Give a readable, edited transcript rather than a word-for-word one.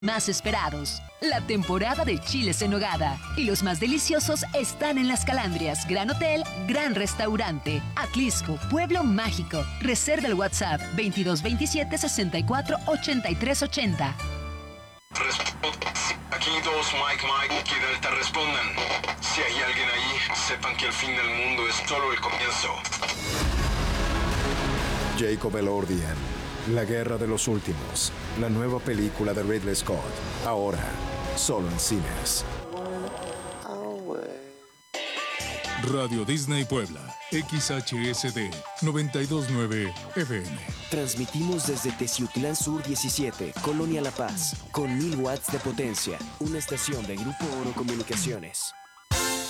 Más esperados, la temporada de chiles en nogada. Y los más deliciosos están en Las Calandrias, Gran Hotel, Gran Restaurante, Atlisco, Pueblo Mágico. Reserva el WhatsApp 2227 64 83 80. Aquí dos Mike y Delta respondan. Si hay alguien ahí, sepan que el fin del mundo es solo el comienzo. Jacob Elordian, La Guerra de los Últimos, la nueva película de Ridley Scott, ahora solo en cines. Radio Disney Puebla, XHSD 929 FM. Transmitimos desde Teciutlán Sur 17, Colonia La Paz, con 1000 watts de potencia, una estación de Grupo Oro Comunicaciones.